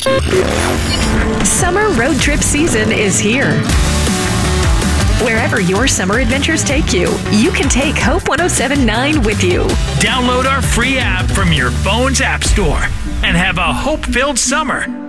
Summer road trip season is here. Wherever your summer adventures take you, you can take Hope 1079 with you. Download our free app from your phone's app store and have a hope-filled summer.